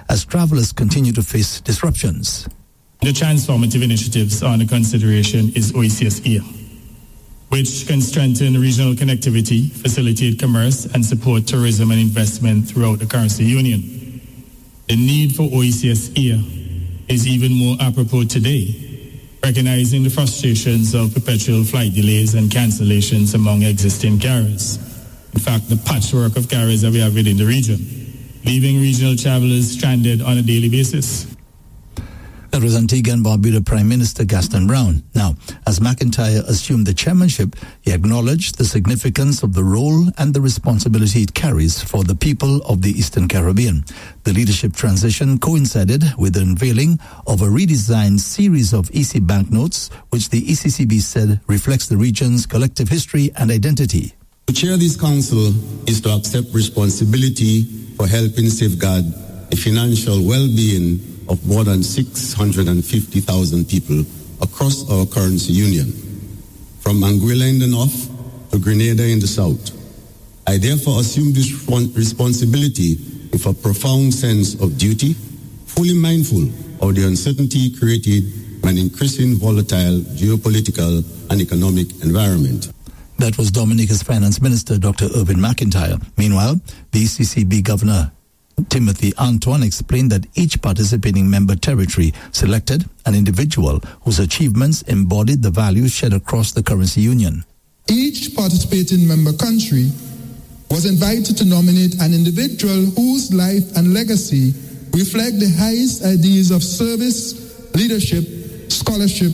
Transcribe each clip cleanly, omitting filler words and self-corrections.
as travelers continue to face disruptions. The transformative initiatives under consideration is OECS-EA, which can strengthen regional connectivity, facilitate commerce, and support tourism and investment throughout the currency union. The need for OECS-EA is even more apropos today, recognizing the frustrations of perpetual flight delays and cancellations among existing carriers. In fact, the patchwork of carriers that we have within the region, leaving regional travelers stranded on a daily basis. That was Antigua and Barbuda Prime Minister Gaston Brown. Now, as McIntyre assumed the chairmanship, he acknowledged the significance of the role and the responsibility it carries for the people of the Eastern Caribbean. The leadership transition coincided with the unveiling of a redesigned series of EC banknotes, which the ECCB said reflects the region's collective history and identity. To chair this council is to accept responsibility for helping safeguard the financial well-being of more than 650,000 people across our currency union, from Anguilla in the north to Grenada in the south. I therefore assume this responsibility with a profound sense of duty, fully mindful of the uncertainty created by an increasing volatile geopolitical and economic environment. That was Dominica's Finance Minister, Dr. Irvin McIntyre. Meanwhile, the ECCB Governor Timothy Antoine explained that each participating member territory selected an individual whose achievements embodied the values shared across the currency union. Each participating member country was invited to nominate an individual whose life and legacy reflect the highest ideas of service, leadership, scholarship,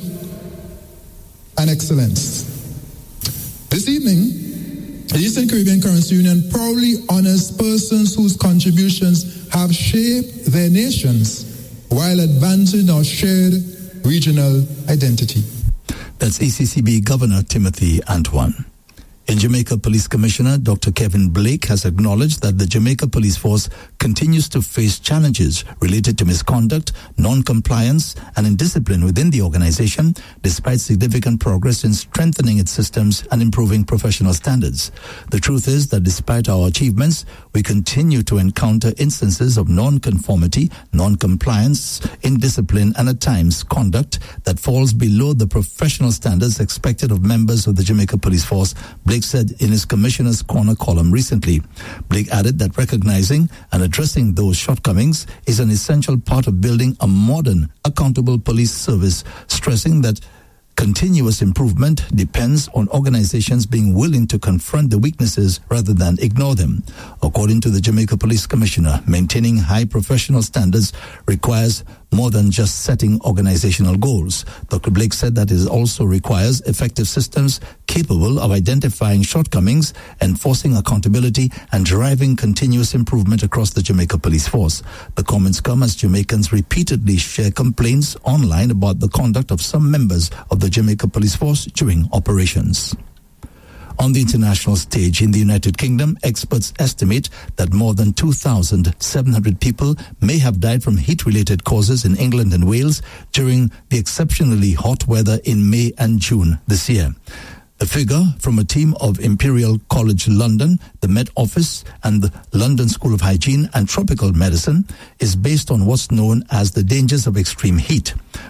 and excellence. This evening, the Eastern Caribbean Currency Union proudly honors persons whose contributions have shaped their nations while advancing our shared regional identity. That's ECCB Governor Timothy Antoine. In Jamaica, Police Commissioner Dr. Kevin Blake has acknowledged that the Jamaica Police Force continues to face challenges related to misconduct, non-compliance, and indiscipline within the organization, despite significant progress in strengthening its systems and improving professional standards. The truth is that despite our achievements, we continue to encounter instances of non-conformity, non-compliance, indiscipline, and at times conduct that falls below the professional standards expected of members of the Jamaica Police Force, Blake said in his Commissioner's Corner column recently. Blake added that recognizing and addressing those shortcomings is an essential part of building a modern, accountable police service, stressing that continuous improvement depends on organizations being willing to confront the weaknesses rather than ignore them. According to the Jamaica Police Commissioner, maintaining high professional standards requires more than just setting organizational goals. Dr. Blake said that it also requires effective systems capable of identifying shortcomings, enforcing accountability, and driving continuous improvement across the Jamaica Police Force. The comments come as Jamaicans repeatedly share complaints online about the conduct of some members of the Jamaica Police Force during operations. On the international stage in the United Kingdom, experts estimate that more than 2,700 people may have died from heat-related causes in England and Wales during the exceptionally hot weather in May and June this year. The figure from a team of Imperial College London, the Met Office, and the London School of Hygiene and Tropical Medicine is based on what's known as the dangers of extreme heat.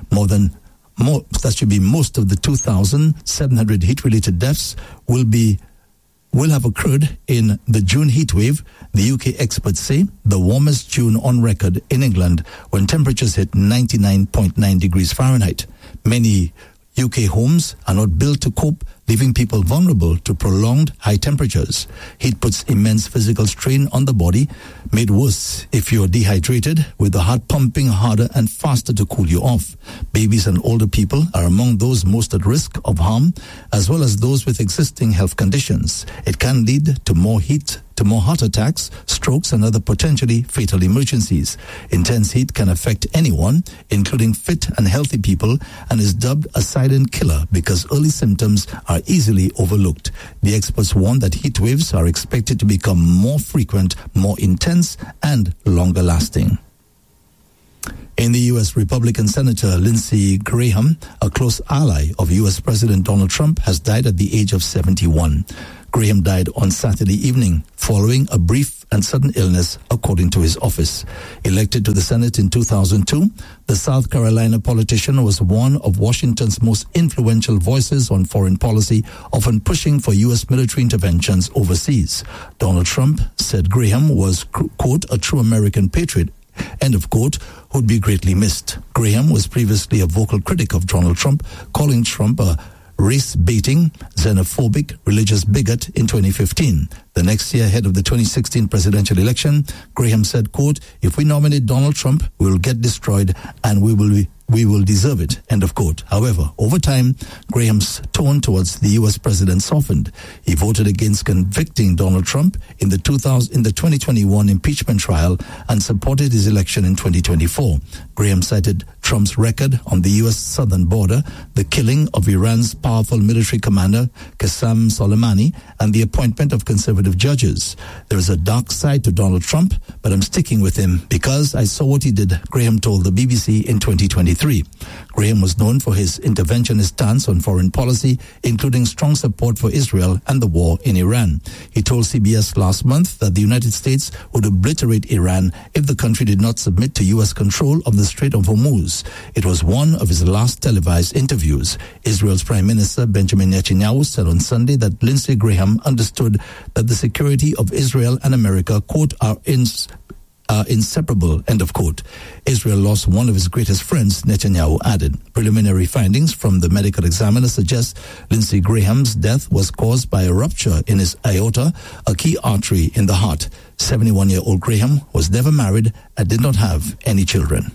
That should be most of the 2,700 heat-related deaths will have occurred in the June heat wave. The UK experts say the warmest June on record in England, when temperatures hit 99.9 degrees Fahrenheit. Many UK homes are not built to cope, leaving people vulnerable to prolonged high temperatures. Heat puts immense physical strain on the body, made worse if you're dehydrated, with the heart pumping harder and faster to cool you off. Babies and older people are among those most at risk of harm, as well as those with existing health conditions. It can lead to more heat, to more heart attacks, strokes, and other potentially fatal emergencies. Intense heat can affect anyone, including fit and healthy people, and is dubbed a silent killer because early symptoms are easily overlooked. The experts warn that heat waves are expected to become more frequent, more intense, and longer lasting. In the U.S., Republican Senator Lindsey Graham, a close ally of U.S. President Donald Trump, has died at the age of 71. Graham died on Saturday evening following a brief and sudden illness, according to his office. Elected to the Senate in 2002, the South Carolina politician was one of Washington's most influential voices on foreign policy, often pushing for U.S. military interventions overseas. Donald Trump said Graham was, quote, a true American patriot, end of quote, who'd be greatly missed. Graham was previously a vocal critic of Donald Trump, calling Trump a race-baiting, xenophobic, religious bigot in 2015. The next year, ahead of the 2016 presidential election, Graham said, quote, if we nominate Donald Trump, we will get destroyed and we will deserve it, end of quote. However, over time, Graham's tone towards the U.S. president softened. He voted against convicting Donald Trump in the 2021 impeachment trial and supported his election in 2024. Graham cited Trump's record on the U.S. southern border, the killing of Iran's powerful military commander, Qasem Soleimani, and the appointment of conservative judges. There is a dark side to Donald Trump, but I'm sticking with him because I saw what he did, Graham told the BBC in 2023. Graham was known for his interventionist stance on foreign policy, including strong support for Israel and the war in Iran. He told CBS last month that the United States would obliterate Iran if the country did not submit to U.S. control of the Strait of Hormuz. It was one of his last televised interviews. Israel's Prime Minister Benjamin Netanyahu said on Sunday that Lindsey Graham understood that the security of Israel and America, quote, are inseparable, end of quote. Israel lost one of his greatest friends, Netanyahu added. Preliminary findings from the medical examiner suggest Lindsey Graham's death was caused by a rupture in his aorta, a key artery in the heart. 71-year-old Graham was never married and did not have any children.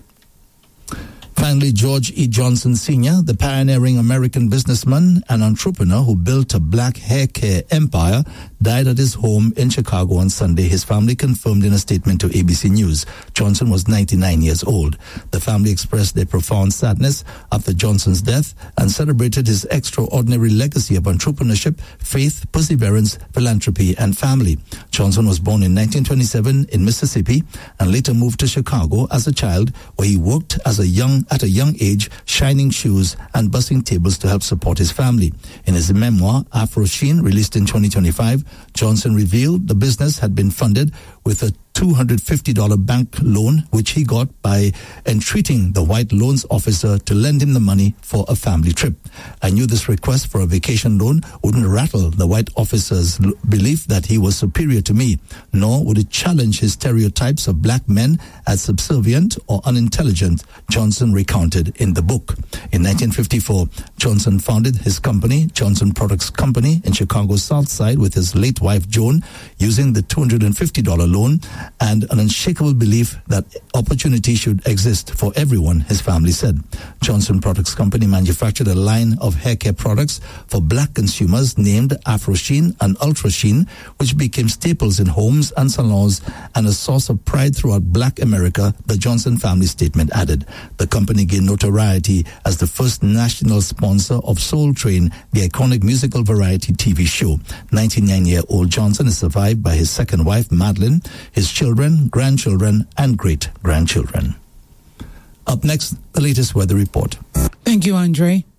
Finally, George E. Johnson Sr., the pioneering American businessman and entrepreneur who built a black hair care empire, died at his home in Chicago on Sunday, his family confirmed in a statement to ABC News. Johnson was 99 years old. The family expressed their profound sadness after Johnson's death and celebrated his extraordinary legacy of entrepreneurship, faith, perseverance, philanthropy, and family. Johnson was born in 1927 in Mississippi and later moved to Chicago as a child, where he worked at a young age, shining shoes and bussing tables to help support his family. In his memoir, Afro Sheen, released in 2025, Johnson revealed the business had been funded with a $250 bank loan, which he got by entreating the white loans officer to lend him the money for a family trip. I knew this request for a vacation loan wouldn't rattle the white officer's belief that he was superior to me, nor would it challenge his stereotypes of black men as subservient or unintelligent, Johnson recounted in the book. In 1954, Johnson founded his company, Johnson Products Company, in Chicago's South Side with his late wife, Joan, using the $250 loan and an unshakable belief that opportunity should exist for everyone, his family said. Johnson Products Company manufactured a line of hair care products for black consumers named Afro Sheen and Ultra Sheen, which became staples in homes and salons and a source of pride throughout black America, the Johnson family statement added. The company gained notoriety as the first national sponsor of Soul Train, the iconic musical variety TV show. 99-year-old Johnson is survived by his second wife, Madeline, his children, grandchildren, and great-grandchildren. Up next, the latest weather report. Thank you, Andre.